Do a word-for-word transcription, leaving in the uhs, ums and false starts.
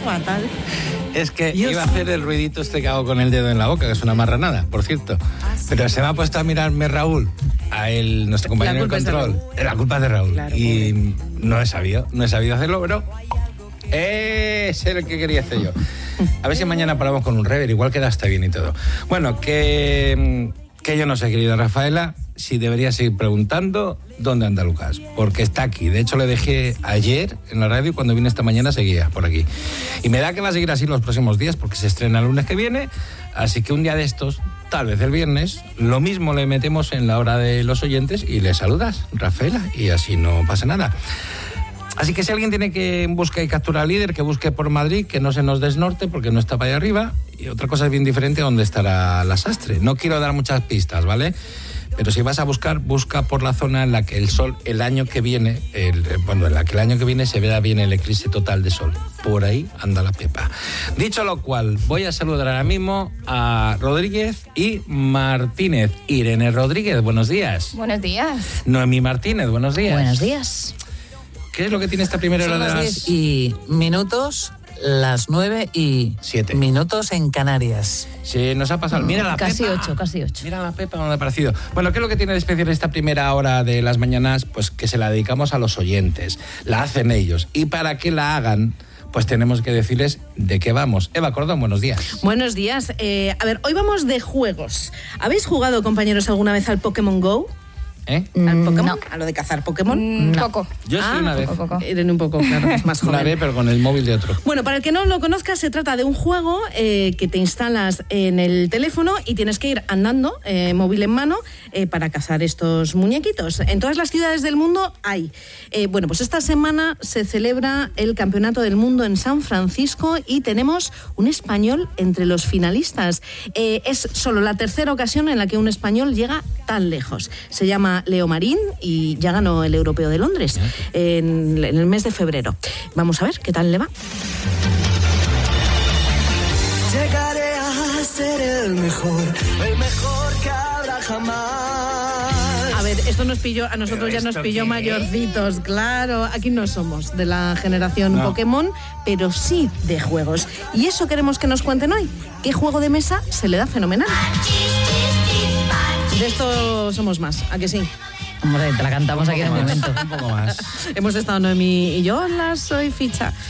fatal. Es que Dios. iba a hacer el ruidito este que hago con el dedo en la boca, que es una marranada, por cierto. Pero se me ha puesto a mirarme Raúl, a él, nuestro compañero de culpa es de control. La culpa es de Raúl. Claro, y no he sabido, no he sabido hacerlo, pero es el que quería hacer yo. A ver si mañana paramos con un rever, igual queda hasta bien y todo. Bueno, que, que yo no sé, querida Rafaela, si debería seguir preguntando dónde anda Lucas, porque está aquí. De hecho, le dejé ayer en la radio, cuando vine esta mañana seguía por aquí. Y me da que va a seguir así los próximos días, porque se estrena el lunes que viene, así que un día de estos, tal vez el viernes, lo mismo le metemos en la hora de los oyentes y le saludas, Rafaela, y así no pasa nada. Así que si alguien tiene que buscar y capturar al líder, que busque por Madrid, que no se nos desnorte porque no está para allá arriba. Y otra cosa es bien diferente, dónde estará la Sastre. No quiero dar muchas pistas, ¿vale? Pero si vas a buscar, busca por la zona en la que el sol, el año que viene, el, bueno, en la que el año que viene se vea bien el eclipse total de sol. Por ahí anda la Pepa. Dicho lo cual, voy a saludar ahora mismo a Rodríguez y Martínez. Irene Rodríguez, buenos días. Buenos días. Noemí Martínez, buenos días. Buenos días. ¿Qué es lo que tiene esta primera hora Son de las las diez y minutos, las nueve y Siete. minutos en Canarias. Sí, nos ha pasado. Mira la Casi Pepa. ocho, casi ocho. Mira la Pepa, donde ha parecido. Bueno, ¿qué es lo que tiene de especial esta primera hora de las mañanas? Pues que se la dedicamos a los oyentes. La hacen ellos. Y para que la hagan, pues tenemos que decirles de qué vamos. Eva Cordón, buenos días. Buenos días. Eh, a ver, hoy vamos de juegos. ¿Habéis jugado, compañeros, alguna vez al Pokémon Go? ¿Eh? ¿Al Pokémon? No. ¿A lo de cazar Pokémon? Mm, No. Poco. Yo sí Ah, una vez. poco, poco. Irene un poco, claro, es más joven. Una vez, pero con el móvil de otro. Bueno, para el que no lo conozca, se trata de un juego eh, que te instalas en el teléfono y tienes que ir andando, eh, móvil en mano, eh, para cazar estos muñequitos. En todas las ciudades del mundo hay. Eh, bueno, pues esta semana se celebra el Campeonato del Mundo en San Francisco y tenemos un español entre los finalistas. Eh, es solo la tercera ocasión en la que un español llega tan lejos. Se llama Leo Marín y ya ganó el Europeo de Londres en, en el mes de febrero. Vamos a ver qué tal le va. Llegaré a ser el mejor, el mejor que habrá jamás. A ver, esto nos pilló, a nosotros ¿Pero ya nos esto pilló qué? mayorcitos, claro. Aquí no somos de la generación No. Pokémon, pero sí de juegos. Y eso queremos que nos cuenten hoy. ¿Qué juego de mesa se le da fenomenal? De esto somos más, ¿a que sí? Hombre, te la cantamos aquí de Un poco momento. más, un poco más. Hemos estado Noemí y yo, hola, soy Ficha.